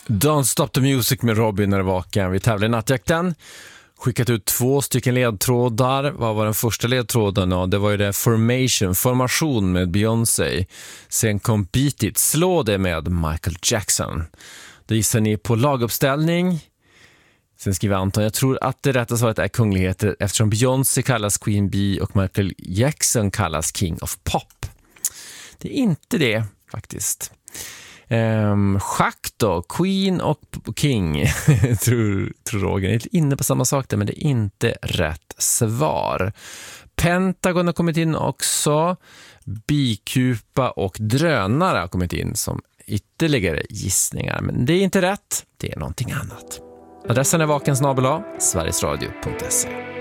Don't Stop the Music med Robin är vaken. Vi tävlar i nattjakten. Skickat ut 2 ledtrådar. Vad var den första ledtråden? Ja, det var ju det formation med Beyoncé. Sen kom Beat It, slå det med Michael Jackson. Då gissar ni på laguppställning. Sen skriver Anton, jag tror att det rätta svaret är kungligheter eftersom Beyoncé kallas Queen Bee och Michael Jackson kallas King of Pop. Det är inte det faktiskt. Schack då, Queen och King tror Roger. Jag är inne på samma sak där, men det är inte rätt svar. Pentagon har kommit in också. Bikupa och drönare har kommit in som ytterligare gissningar, men det är inte rätt, det är någonting annat. Adressen är vakensnabel@sverigesradio.se.